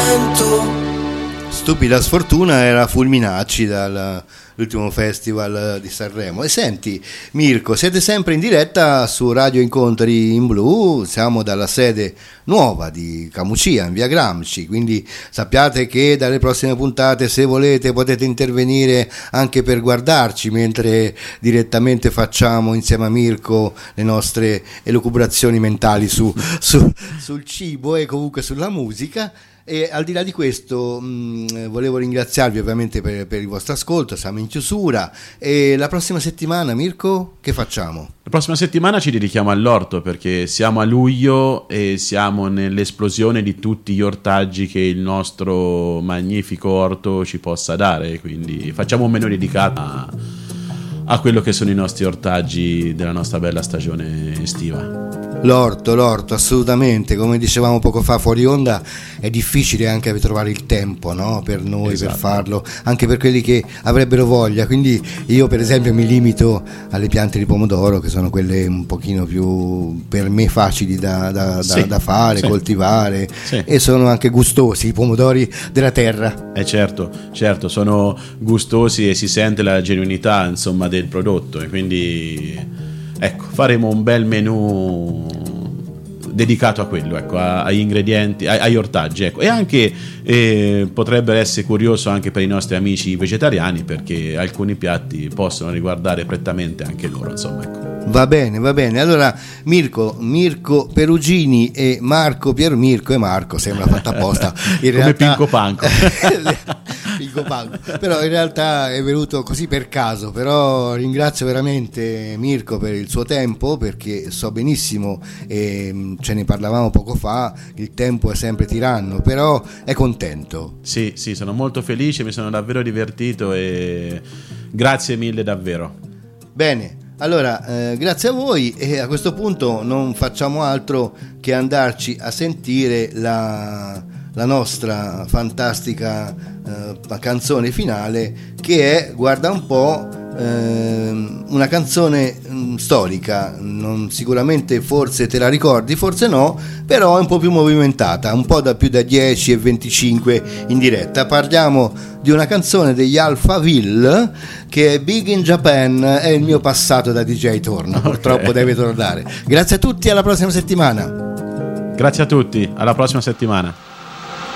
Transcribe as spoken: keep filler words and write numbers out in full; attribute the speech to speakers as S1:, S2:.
S1: vento.
S2: Stupida sfortuna era Fulminacci dall'ultimo festival di Sanremo. E senti Mirko, siete sempre in diretta su Radio Incontri in Blu, siamo dalla sede nuova di Camucia in via Gramsci, quindi sappiate che dalle prossime puntate, se volete, potete intervenire anche per guardarci mentre direttamente facciamo insieme a Mirko le nostre elucubrazioni mentali su, su, sul cibo e comunque sulla musica. E al di là di questo mh, volevo ringraziarvi ovviamente per, per il vostro ascolto, siamo in chiusura e la prossima settimana, Mirko, che facciamo?
S3: La prossima settimana ci dedichiamo all'orto perché siamo a luglio e siamo nell'esplosione di tutti gli ortaggi che il nostro magnifico orto ci possa dare, quindi facciamo un menù dedicato a, a quello che sono i nostri ortaggi della nostra bella stagione estiva.
S2: L'orto, l'orto, assolutamente, come dicevamo poco fa fuori onda, è difficile anche trovare il tempo, no? Per noi, esatto, per farlo, anche per quelli che avrebbero voglia, quindi io per esempio mi limito alle piante di pomodoro, che sono quelle un pochino più per me facili da, da,
S3: sì,
S2: da, da fare,
S3: sì,
S2: coltivare, sì, e sono anche gustosi, i pomodori della terra.
S3: Eh certo, certo, sono gustosi e si sente la genuinità, insomma, del prodotto, e quindi ecco, faremo un bel menù dedicato a quello, ecco, a, agli ingredienti, a, agli ortaggi, ecco. E anche eh, potrebbe essere curioso anche per i nostri amici vegetariani, perché alcuni piatti possono riguardare prettamente anche loro, insomma, ecco.
S2: Va bene, va bene. Allora Mirko, Mirko Perugini e Marco Piermirko e Marco, sembra fatta apposta. In
S3: come
S2: realtà,
S3: Pinco Panco.
S2: Pinco Panco. Però in realtà è venuto così per caso. Però ringrazio veramente Mirko per il suo tempo, perché so benissimo, e ce ne parlavamo poco fa, il tempo è sempre tiranno, però è contento.
S3: Sì, sì, sono molto felice, mi sono davvero divertito e grazie mille davvero.
S2: Bene. Allora, eh, grazie a voi, e a questo punto non facciamo altro che andarci a sentire la, la nostra fantastica eh, canzone finale, che è, guarda un po', eh, una canzone mh, storica, non, sicuramente forse te la ricordi, forse no, però è un po' più movimentata, un po' da più da dieci e venticinque in diretta. Parliamo di una canzone degli Alphaville che è Big in Japan, è il mio passato da D J torna, okay, purtroppo deve tornare. Grazie a tutti, alla prossima settimana.
S3: Grazie a tutti, alla prossima settimana.